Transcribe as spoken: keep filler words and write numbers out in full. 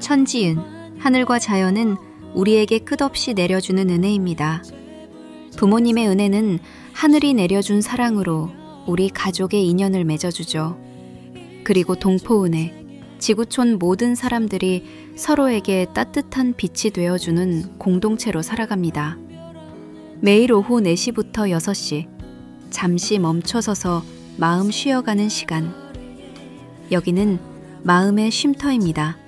천지은, 하늘과 자연은 우리에게 끝없이 내려주는 은혜입니다. 부모님의 은혜는 하늘이 내려준 사랑으로 우리 가족의 인연을 맺어주죠. 그리고 동포은혜, 지구촌 모든 사람들이 서로에게 따뜻한 빛이 되어주는 공동체로 살아갑니다. 매일 오후 네 시부터 여섯 시, 잠시 멈춰서서 마음 쉬어가는 시간. 여기는 마음의 쉼터입니다.